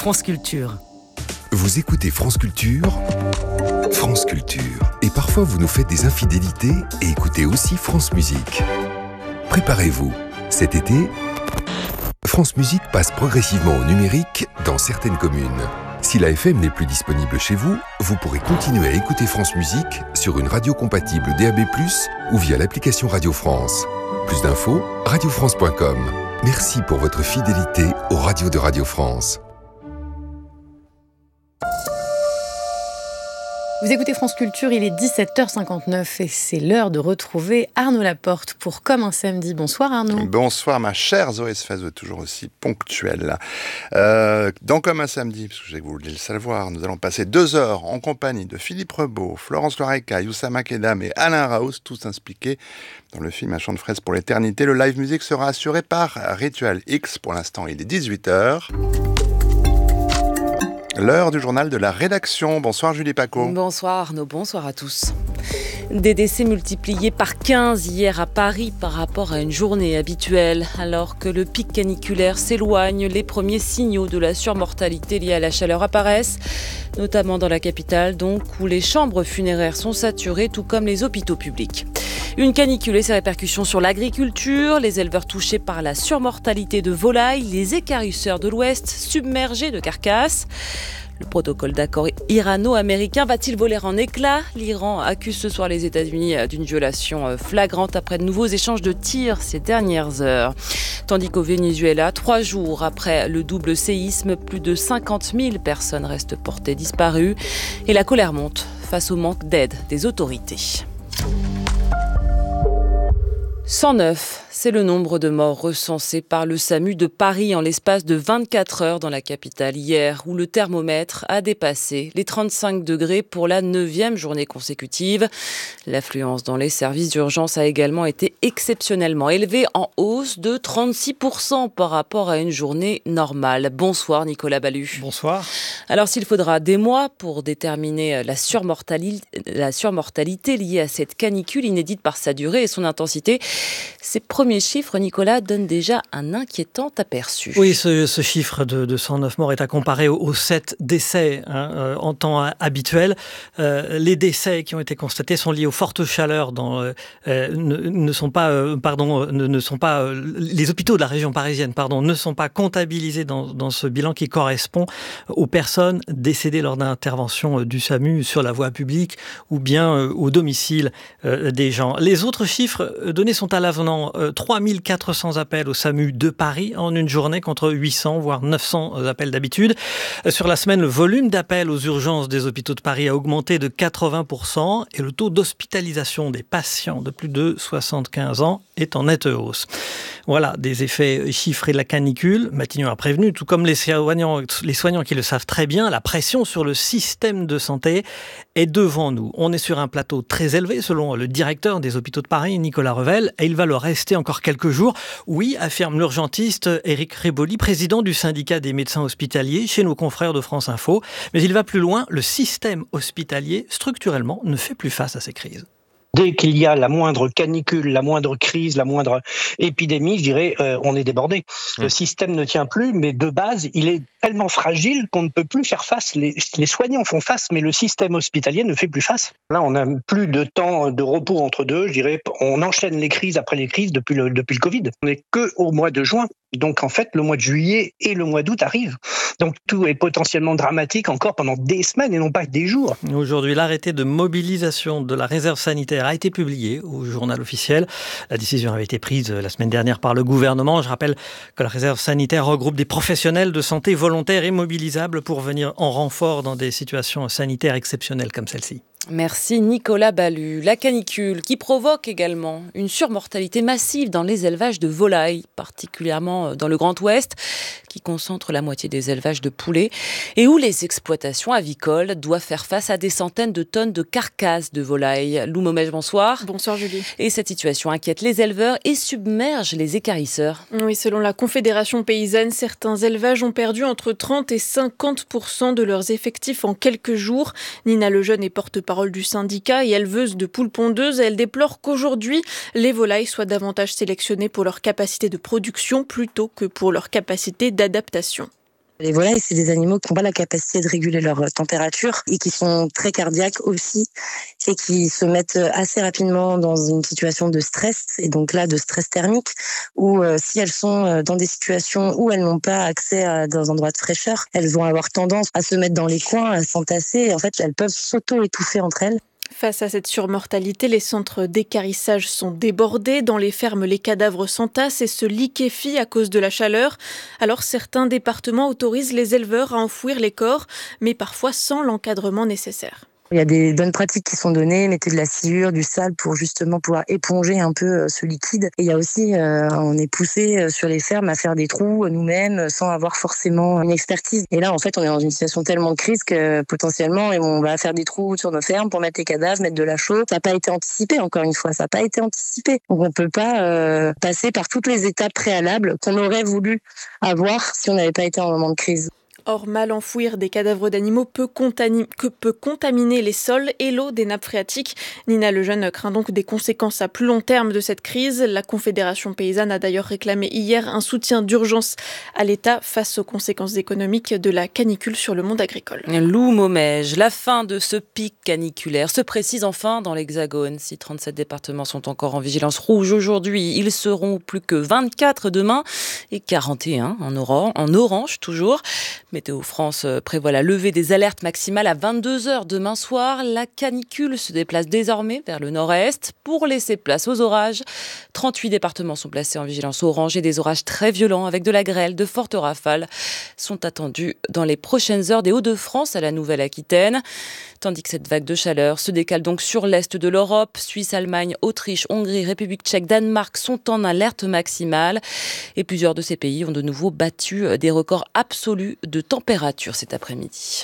France Culture. Vous écoutez France Culture, France Culture. Et parfois vous nous faites des infidélités et écoutez aussi France Musique. Préparez-vous, cet été, France Musique passe progressivement au numérique dans certaines communes. Si la FM n'est plus disponible chez vous, vous pourrez continuer à écouter France Musique sur une radio compatible DAB+, ou via l'application Radio France. Plus d'infos, radiofrance.com. Merci pour votre fidélité aux radios de Radio France. Vous écoutez France Culture, il est 17h59 et c'est l'heure de retrouver Arnaud Laporte pour Comme un samedi. Bonsoir Arnaud. Bonsoir ma chère Zoé Sfaz, toujours aussi ponctuelle. Dans Comme un samedi, parce que vous voulez le savoir, nous allons passer 2 heures en compagnie de Philippe Rebaud, Florence Loireca, Youssa Makeda et Alain Raouz, tous impliqués dans le film Un chant de fraises pour l'éternité. Le live music sera assuré par Ritual X. Pour l'instant, il est 18h. L'heure du journal de la rédaction. Bonsoir Julie Paco. Bonsoir Arnaud, bonsoir à tous. Des décès multipliés par 15 hier à Paris par rapport à une journée habituelle. Alors que le pic caniculaire s'éloigne, les premiers signaux de la surmortalité liée à la chaleur apparaissent, notamment dans la capitale, donc, où les chambres funéraires sont saturées, tout comme les hôpitaux publics. Une canicule et ses répercussions sur l'agriculture, les éleveurs touchés par la surmortalité de volailles, les équarrisseurs de l'Ouest submergés de carcasses. Le protocole d'accord irano-américain va-t-il voler en éclats ? L'Iran accuse ce soir les États-Unis d'une violation flagrante après de nouveaux échanges de tirs ces dernières heures. Tandis qu'au Venezuela, 3 jours après le double séisme, plus de 50 000 personnes restent portées disparues et la colère monte face au manque d'aide des autorités. 109, c'est le nombre de morts recensés par le SAMU de Paris en l'espace de 24 heures dans la capitale hier, où le thermomètre a dépassé les 35 degrés pour la 9e journée consécutive. L'affluence dans les services d'urgence a également été exceptionnellement élevée, en hausse de 36% par rapport à une journée normale. Bonsoir Nicolas Ballu. Bonsoir. Alors s'il faudra des mois pour déterminer la surmortalité liée à cette canicule inédite par sa durée et son intensité, ces premiers chiffres, Nicolas, donnent déjà un inquiétant aperçu. Oui, ce chiffre de 109 morts est à comparer aux 7 décès en temps habituel. Les décès qui ont été constatés sont liés aux fortes chaleurs. Les hôpitaux de la région parisienne ne sont pas comptabilisés dans ce bilan qui correspond aux personnes décédées lors d'interventions du SAMU sur la voie publique ou bien au domicile des gens. Les autres chiffres donnés sont à l'avenant. 3400 appels au SAMU de Paris en une journée contre 800 voire 900 appels d'habitude. Sur la semaine, le volume d'appels aux urgences des hôpitaux de Paris a augmenté de 80% et le taux d'hospitalisation des patients de plus de 75 ans est en nette hausse. Voilà, des effets chiffrés de la canicule. Matignon a prévenu, tout comme les soignants qui le savent très bien, la pression sur le système de santé est devant nous. On est sur un plateau très élevé, selon le directeur des hôpitaux de Paris, Nicolas Revel, et il va le rester encore quelques jours. Oui, affirme l'urgentiste Éric Réboli, président du syndicat des médecins hospitaliers, chez nos confrères de France Info. Mais il va plus loin, le système hospitalier, structurellement, ne fait plus face à ces crises. Dès qu'il y a la moindre canicule, la moindre crise, la moindre épidémie, je dirais, on est débordé. Le système ne tient plus, mais de base, il est tellement fragile qu'on ne peut plus faire face. Les soignants font face, mais le système hospitalier ne fait plus face. Là, on n'a plus de temps de repos entre deux. Je dirais, on enchaîne les crises après les crises depuis le Covid. On n'est qu'au mois de juin. Donc, en fait, le mois de juillet et le mois d'août arrivent. Donc, tout est potentiellement dramatique encore pendant des semaines et non pas des jours. Aujourd'hui, l'arrêté de mobilisation de la réserve sanitaire a été publié au journal officiel. La décision avait été prise la semaine dernière par le gouvernement. Je rappelle que la réserve sanitaire regroupe des professionnels de santé volontaires et mobilisables pour venir en renfort dans des situations sanitaires exceptionnelles comme celle-ci. Merci Nicolas Ballu. La canicule qui provoque également une surmortalité massive dans les élevages de volailles, particulièrement dans le Grand Ouest, qui concentre la moitié des élevages de poulets, et où les exploitations avicoles doivent faire face à des centaines de tonnes de carcasses de volailles. Lou Momège, bonsoir. Bonsoir Julie. Et cette situation inquiète les éleveurs et submerge les équarrisseurs. Oui, selon la Confédération paysanne, certains élevages ont perdu entre 30 et 50% de leurs effectifs en quelques jours. Nina Lejeune est porte-parole du syndicat et éleveuse de poules pondeuses. Elle déplore qu'aujourd'hui, les volailles soient davantage sélectionnées pour leur capacité de production plutôt que pour leur capacité d'adaptation. Les volailles, c'est des animaux qui n'ont pas la capacité de réguler leur température et qui sont très cardiaques aussi et qui se mettent assez rapidement dans une situation de stress et donc là de stress thermique où si elles sont dans des situations où elles n'ont pas accès à des endroits de fraîcheur, elles vont avoir tendance à se mettre dans les coins, à s'entasser et en fait elles peuvent s'auto-étouffer entre elles. Face à cette surmortalité, les centres d'équarrissage sont débordés. Dans les fermes, les cadavres s'entassent et se liquéfient à cause de la chaleur. Alors certains départements autorisent les éleveurs à enfouir les corps, mais parfois sans l'encadrement nécessaire. Il y a des bonnes pratiques qui sont données, mettez de la sciure, du sable pour justement pouvoir éponger un peu ce liquide. Et il y a aussi, on est poussé sur les fermes à faire des trous nous-mêmes sans avoir forcément une expertise. Et là, en fait, on est dans une situation tellement de crise que potentiellement, on va faire des trous sur nos fermes pour mettre les cadavres, mettre de la chaux. Ça n'a pas été anticipé, encore une fois, ça n'a pas été anticipé. Donc on ne peut pas passer par toutes les étapes préalables qu'on aurait voulu avoir si on n'avait pas été en moment de crise. Or, mal enfouir des cadavres d'animaux peut contaminer les sols et l'eau des nappes phréatiques. Nina Lejeune craint donc des conséquences à plus long terme de cette crise. La Confédération paysanne a d'ailleurs réclamé hier un soutien d'urgence à l'État face aux conséquences économiques de la canicule sur le monde agricole. Lou Momège, la fin de ce pic caniculaire se précise enfin dans l'Hexagone. Si 37 départements sont encore en vigilance rouge aujourd'hui, ils seront plus que 24 demain et 41 en orange toujours. Météo France prévoit la levée des alertes maximales à 22h demain soir. La canicule se déplace désormais vers le nord-est pour laisser place aux orages. 38 départements sont placés en vigilance orange et des orages très violents avec de la grêle, de fortes rafales sont attendus dans les prochaines heures des Hauts-de-France à la Nouvelle-Aquitaine. Tandis que cette vague de chaleur se décale donc sur l'est de l'Europe. Suisse, Allemagne, Autriche, Hongrie, République tchèque, Danemark sont en alerte maximale. Et plusieurs de ces pays ont de nouveau battu des records absolus de température cet après-midi.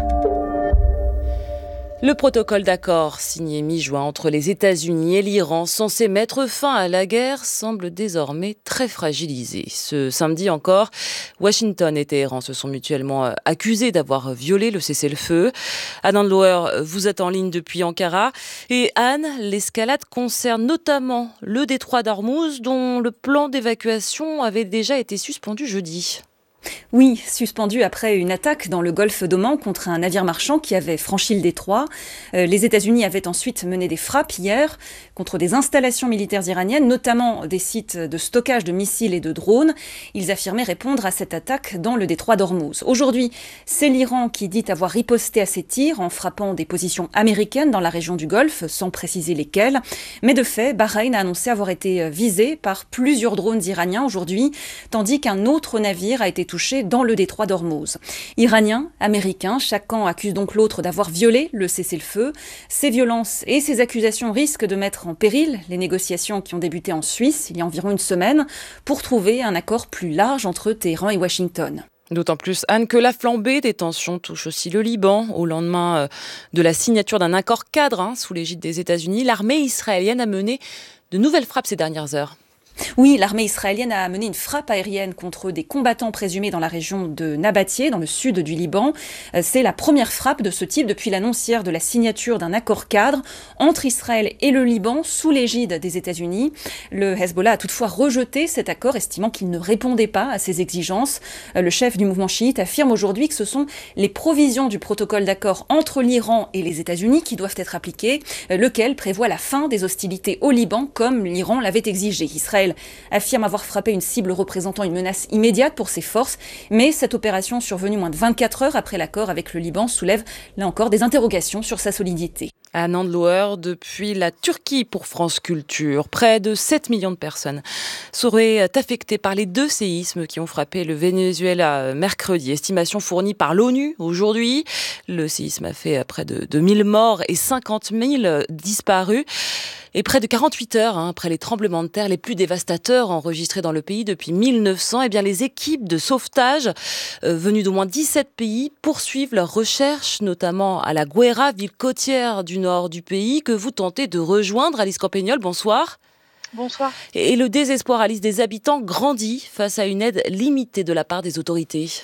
Le protocole d'accord signé mi-juin entre les États-Unis et l'Iran, censé mettre fin à la guerre, semble désormais très fragilisé. Ce samedi encore, Washington et Téhéran se sont mutuellement accusés d'avoir violé le cessez-le-feu. Anne Andlouer, vous êtes en ligne depuis Ankara. Et Anne, l'escalade concerne notamment le détroit d'Ormuz, dont le plan d'évacuation avait déjà été suspendu jeudi. Oui, suspendu après une attaque dans le golfe d'Oman contre un navire marchand qui avait franchi le détroit. Les États-Unis avaient ensuite mené des frappes hier contre des installations militaires iraniennes, notamment des sites de stockage de missiles et de drones. Ils affirmaient répondre à cette attaque dans le détroit d'Ormuz. Aujourd'hui, c'est l'Iran qui dit avoir riposté à ces tirs en frappant des positions américaines dans la région du Golfe, sans préciser lesquelles. Mais de fait, Bahreïn a annoncé avoir été visé par plusieurs drones iraniens aujourd'hui, tandis qu'un autre navire a été touché dans le détroit d'Ormuz. Iraniens, Américains, chaque camp accuse donc l'autre d'avoir violé le cessez-le-feu. Ces violences et ces accusations risquent de mettre en péril les négociations qui ont débuté en Suisse il y a environ une semaine pour trouver un accord plus large entre Téhéran et Washington. D'autant plus, Anne, que la flambée des tensions touche aussi le Liban. Au lendemain de la signature d'un accord cadre sous l'égide des États-Unis, l'armée israélienne a mené de nouvelles frappes ces dernières heures. Oui, l'armée israélienne a mené une frappe aérienne contre des combattants présumés dans la région de Nabatieh, dans le sud du Liban. C'est la première frappe de ce type depuis l'annonce hier de la signature d'un accord cadre entre Israël et le Liban sous l'égide des États-Unis. Le Hezbollah a toutefois rejeté cet accord, estimant qu'il ne répondait pas à ses exigences. Le chef du mouvement chiite affirme aujourd'hui que ce sont les provisions du protocole d'accord entre l'Iran et les États-Unis qui doivent être appliquées, lequel prévoit la fin des hostilités au Liban comme l'Iran l'avait exigé. Israël affirme avoir frappé une cible représentant une menace immédiate pour ses forces, mais cette opération survenue moins de 24 heures après l'accord avec le Liban soulève là encore des interrogations sur sa solidité. Anne Andlouer, depuis la Turquie pour France Culture. Près de 7 millions de personnes seraient affectées par les 2 séismes qui ont frappé le Venezuela mercredi. Estimation fournie par l'ONU aujourd'hui. Le séisme a fait près de 2000 morts et 50 000 disparus. Et près de 48 heures après les tremblements de terre les plus dévastateurs enregistrés dans le pays depuis 1900, les équipes de sauvetage venues d'au moins 17 pays poursuivent leurs recherches, notamment à La Guaira, ville côtière du nord du pays, que vous tentez de rejoindre. Alice Campagnol, bonsoir. Bonsoir. Et le désespoir, Alice, des habitants grandit face à une aide limitée de la part des autorités.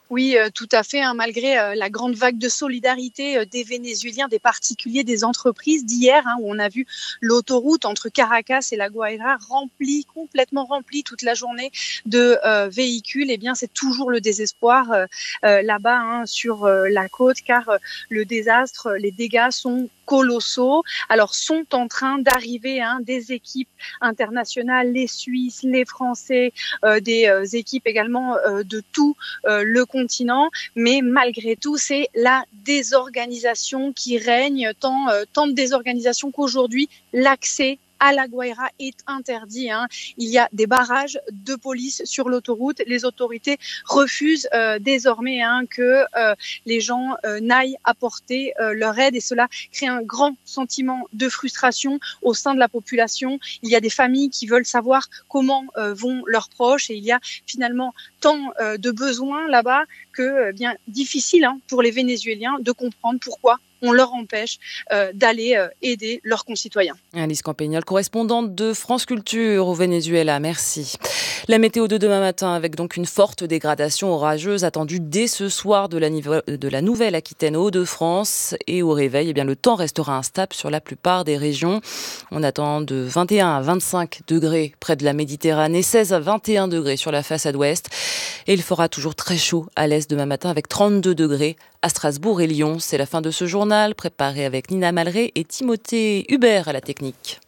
Oui, tout à fait. Malgré la grande vague de solidarité des Vénézuéliens, des particuliers, des entreprises d'hier, où on a vu l'autoroute entre Caracas et La Guaira complètement remplie toute la journée de véhicules, eh bien c'est toujours le désespoir là-bas sur la côte, car le désastre, les dégâts sont colossaux. Alors sont en train d'arriver des équipes internationales, les Suisses, les Français, des équipes également de tout le continent, mais malgré tout, c'est la désorganisation qui règne, tant de désorganisation qu'aujourd'hui, l'accès à La Guaira est interdit. Il y a des barrages de police sur l'autoroute. Les autorités refusent désormais que les gens n'aillent apporter leur aide, et cela crée un grand sentiment de frustration au sein de la population. Il y a des familles qui veulent savoir comment vont leurs proches, et il y a finalement tant de besoins là-bas que bien difficile pour les Vénézuéliens de comprendre pourquoi on leur empêche d'aller aider leurs concitoyens. Alice Campagnol, correspondante de France Culture au Venezuela, merci. La météo de demain matin avec donc une forte dégradation orageuse attendue dès ce soir de la Nouvelle-Aquitaine aux Hauts-de-France, et au réveil, le temps restera instable sur la plupart des régions. On attend de 21 à 25 degrés près de la Méditerranée, 16 à 21 degrés sur la façade ouest, et il fera toujours très chaud à l'est demain matin avec 32 degrés à Strasbourg et Lyon. C'est la fin de ce journal préparé avec Nina Malré et Timothée Hubert à la technique.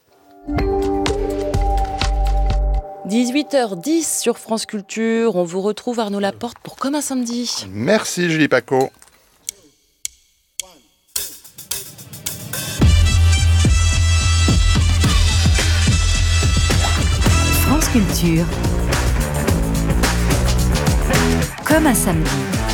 18h10 sur France Culture. On vous retrouve Arnaud Laporte pour Comme un samedi. Merci Julie Paco. France Culture. Comme un samedi.